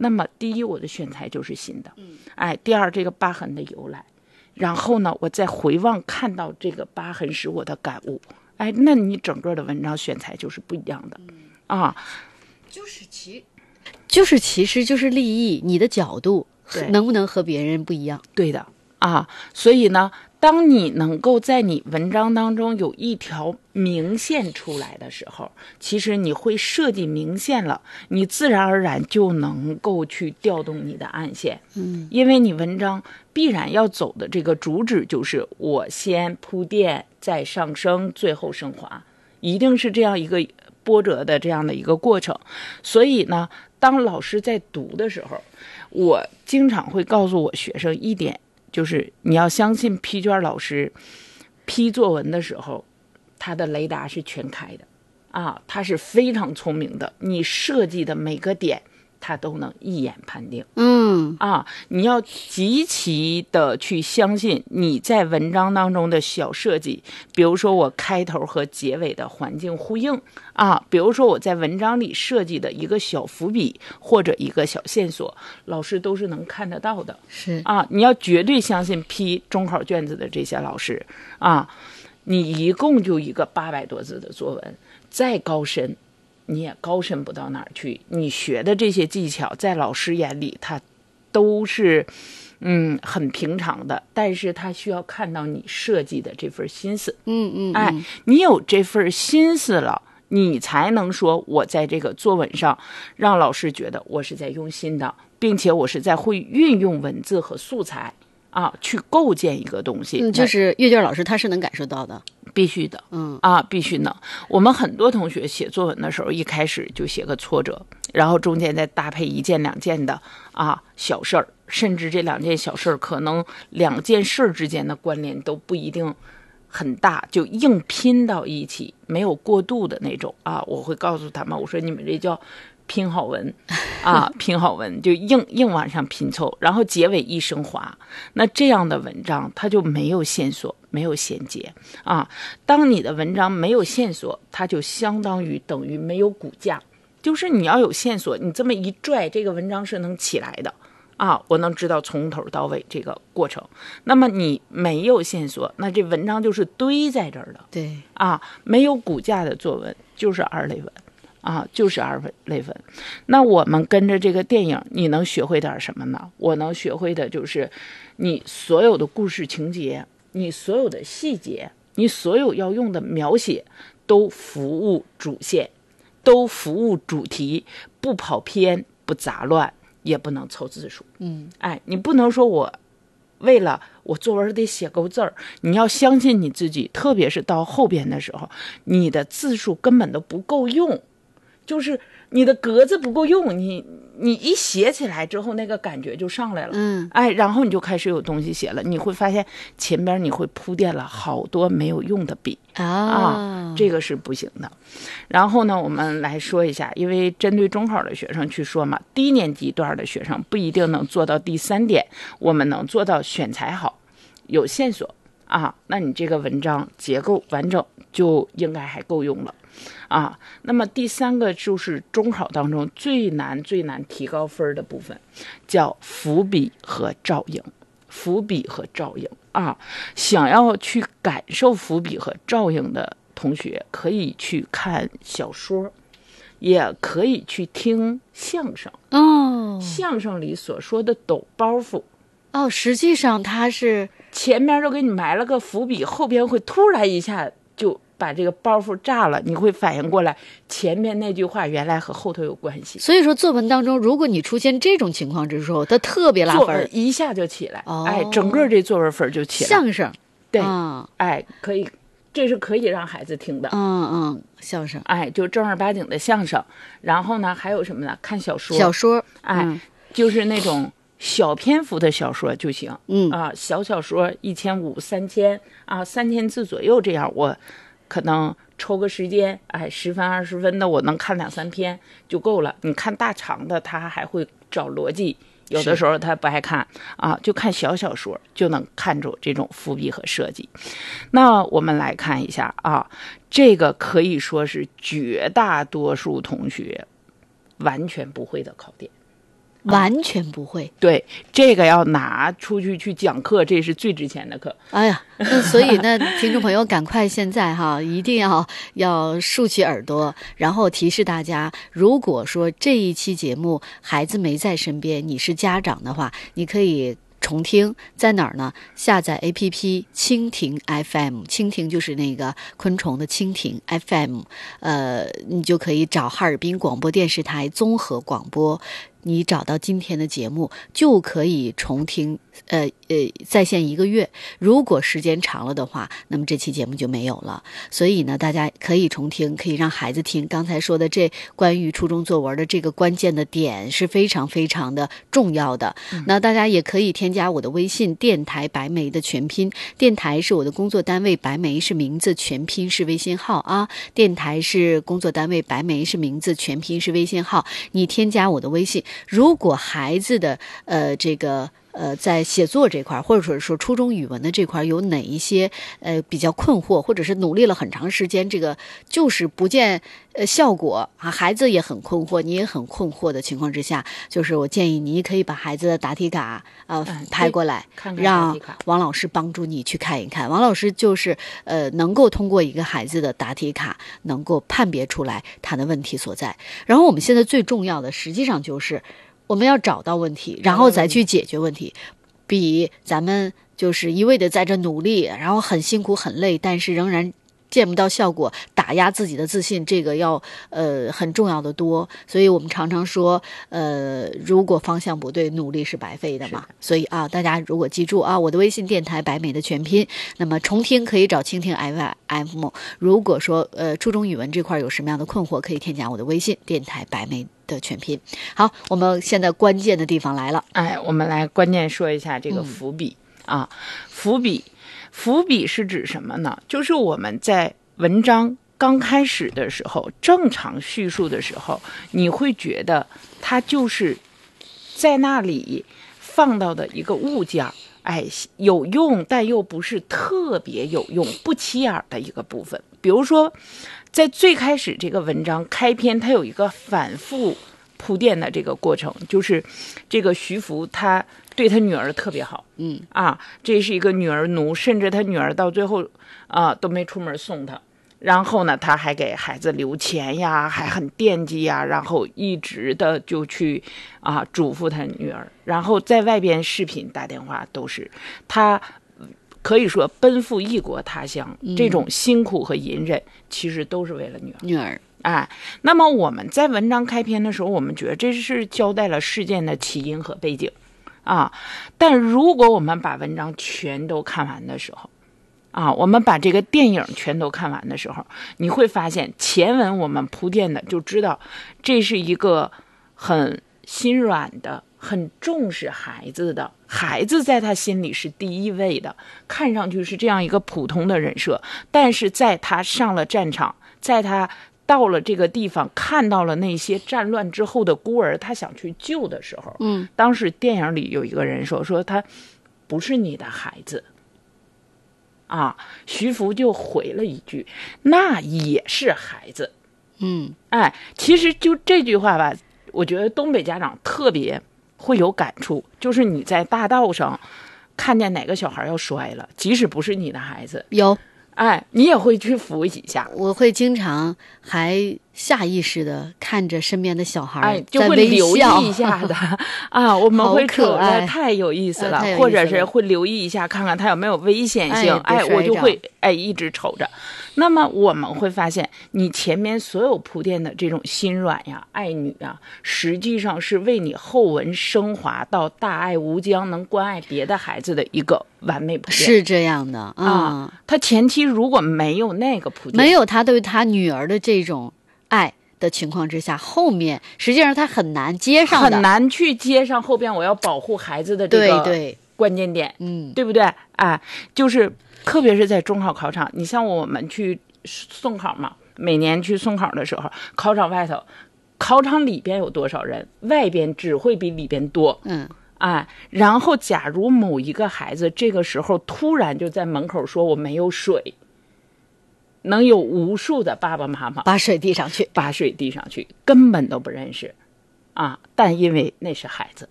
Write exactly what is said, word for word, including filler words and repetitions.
那么第一，我的选材就是新的，哎，第二，这个疤痕的由来，然后呢，我再回望看到这个疤痕时我的感悟，哎，那你整个的文章选材就是不一样的，啊， 就是其就是其实就是立意，你的角度对能不能和别人不一样？ 对的啊，所以呢，当你能够在你文章当中有一条明线出来的时候，其实你会设计明线了，你自然而然就能够去调动你的暗线。嗯，因为你文章必然要走的这个主旨就是我先铺垫，再上升，最后升华，一定是这样一个波折的这样的一个过程。所以呢，当老师在读的时候，我经常会告诉我学生一点，就是你要相信批卷老师批作文的时候，他的雷达是全开的啊，他是非常聪明的，你设计的每个点他都能一眼判定。 嗯啊，你要极其的去相信你在文章当中的小设计，比如说我开头和结尾的环境呼应啊，比如说我在文章里设计的一个小伏笔或者一个小线索，老师都是能看得到的。 是啊，你要绝对相信批中考卷子的这些老师啊，你一共就一个八百多字的作文，再高深你也高深不到哪儿去，你学的这些技巧在老师眼里他都是嗯很平常的，但是他需要看到你设计的这份心思。 嗯嗯， 哎，你有这份心思了，你才能说我在这个作文上让老师觉得我是在用心的，并且我是在会运用文字和素材啊去构建一个东西。 嗯，就是阅卷老师他是能感受到的， 必须的， 嗯啊，必须能。我们很多同学写作文的时候，一开始就写个挫折，然后中间再搭配一件两件的啊小事儿，甚至这两件小事儿可能两件事儿之间的关联都不一定很大，就硬拼到一起，没有过渡的那种啊。我会告诉他们，我说你们这叫拼好文啊，拼好文就硬硬往上拼凑，然后结尾一升华。那这样的文章它就没有线索，没有衔接啊。当你的文章没有线索，它就相当于等于没有骨架。就是你要有线索，你这么一拽，这个文章是能起来的啊，我能知道从头到尾这个过程。那么你没有线索，那这文章就是堆在这儿的。 对啊，没有骨架的作文就是二类文啊，就是二类文。那我们跟着这个电影，你能学会点什么呢？我能学会的就是你所有的故事情节，你所有的细节，你所有要用的描写都服务主线，都服务主题，不跑偏，不杂乱，也不能凑字数。 嗯， 哎，你不能说我为了我作文得写够字儿，你要相信你自己，特别是到后边的时候，你的字数根本都不够用，就是你的格子不够用，你你一写起来之后，那个感觉就上来了。 嗯， 哎，然后你就开始有东西写了，你会发现前边你会铺垫了好多没有用的笔。 啊啊，这个是不行的。然后呢，我们来说一下，因为针对中考的学生去说嘛，低年级段的学生不一定能做到第三点，我们能做到选材好，有线索啊，那你这个文章结构完整就应该还够用了啊。那么第三个就是中考当中最难最难提高分的部分，叫伏笔和照应。伏笔和照应啊，想要去感受伏笔和照应的同学，可以去看小说，也可以去听相声。 哦， 相声里所说的抖包袱， 哦，实际上它是前面都给你埋了个伏笔，后边会突然一下就把这个包袱炸了，你会反应过来前面那句话原来和后头有关系。 所以说作文当中，如果你出现这种情况之后，它特别拉作分， 文一下就起来， 哦、 哎，整个这作文分就起来。 相声， 对， 啊、 哎，可以，这是可以让孩子听的。 嗯嗯，相声， 哎，就正儿八经的相声。然后呢，还有什么呢？看小说， 小说， 哎， 嗯、 就是那种小篇幅的小说就行。 嗯啊，小小说一千五、三千啊，三千字左右这样，我可能抽个时间，哎，十分二十分的，我能看两三篇就够了。你看大长的，他还会找逻辑。有的时候他不爱看啊，就看小小说就能看出这种伏笔和设计。那我们来看一下啊，这个可以说是绝大多数同学完全不会的考点完全不会。 对，这个要拿出去去讲课，这是最值钱的课。 哎呀，那所以呢，听众朋友，赶快现在哈，一定要要竖起耳朵，然后提示大家，如果说这一期节目孩子没在身边，你是家长的话，你可以重听，在哪儿呢？下载 A P P 蜻蜓 F M， 蜻蜓就是那个昆虫的蜻蜓 F M， 呃，你就可以找哈尔滨广播电视台综合广播。你找到今天的节目就可以重听，呃呃，在线一个月。如果时间长了的话，那么这期节目就没有了。所以呢，大家可以重听，可以让孩子听。刚才说的这关于初中作文的这个关键的点是非常非常的重要的。嗯、那大家也可以添加我的微信，电台白梅的全拼，电台是我的工作单位，白梅是名字，全拼是微信号啊。电台是工作单位，白梅是名字，全拼是微信号。你添加我的微信。如果孩子的呃这个呃在写作这块，或者说说初中语文的这块有哪一些呃比较困惑，或者是努力了很长时间，这个就是不见呃效果啊，孩子也很困惑，你也很困惑的情况之下，就是我建议你可以把孩子的答题卡呃、嗯、拍过来， 看看让王老师帮助你去看一看。王老师就是呃能够通过一个孩子的答题卡，能够判别出来他的问题所在。然后我们现在最重要的，实际上就是我们要找到问题，然后再去解决问题，比咱们就是一味的在这努力，然后很辛苦很累，但是仍然见不到效果，打压自己的自信，这个要呃很重要的多。所以我们常常说，呃，如果方向不对，努力是白费的嘛。所以啊，大家如果记住啊，我的微信电台白美的全拼，那么重听可以找蜻蜓 F M。如果说呃初中语文这块有什么样的困惑，可以添加我的微信电台白美的全拼。好，我们现在关键的地方来了。 哎，我们来关键说一下这个伏笔、嗯、啊，伏笔。伏笔是指什么呢？就是我们在文章刚开始的时候，正常叙述的时候，你会觉得它就是在那里放到的一个物件，哎，有用但又不是特别有用，不起眼的一个部分。比如说在最开始这个文章开篇，它有一个反复铺垫的这个过程，就是这个徐福他对他女儿特别好， 嗯啊，这是一个女儿奴，甚至他女儿到最后啊都没出门送他，然后呢他还给孩子留钱呀，还很惦记呀，然后一直的就去啊嘱咐他女儿，然后在外边视频打电话都是他可以说奔赴异国他乡， 嗯、 这种辛苦和隐忍其实都是为了女儿女儿。 哎，那么我们在文章开篇的时候，我们觉得这是交代了事件的起因和背景啊。但如果我们把文章全都看完的时候啊，我们把这个电影全都看完的时候，你会发现前文我们铺垫的就知道，这是一个很心软的，很重视孩子的，孩子在他心里是第一位的，看上去是这样一个普通的人设，但是在他上了战场，在他到了这个地方，看到了那些战乱之后的孤儿，他想去救的时候， 嗯， 当时电影里有一个人说，说他不是你的孩子，啊，徐福就回了一句，那也是孩子， 嗯， 哎，其实就这句话吧，我觉得东北家长特别会有感触，就是你在大道上看见哪个小孩要摔了，即使不是你的孩子， 有。 哎，你也会去扶一下。 我会经常还下意识的看着身边的小孩， 哎，就会留意一下的啊。我们会瞅着太有意思了， 呃、 或者是会留意一下，看看他有没有危险性。哎， 哎我就会哎一直瞅着。那么我们会发现，你前面所有铺垫的这种心软呀、爱女啊，实际上是为你后文升华到大爱无疆，能关爱别的孩子的一个完美铺垫。 是这样的、嗯、 啊，他前期如果没有那个铺垫， 没有他对他女儿的这种爱的情况之下，后面实际上他很难接上的， 很难去接上后边我要保护孩子的这个对关键点， 嗯， 对不对？哎，就是特别是在中考考场，你像我们去送考嘛，每年去送考的时候，考场外头，考场里边有多少人，外边只会比里边多， 嗯。 哎，然后假如某一个孩子这个时候突然就在门口说我没有水，能有无数的爸爸妈妈把水递上去， 把水递上去，根本都不认识啊，但因为那是孩子。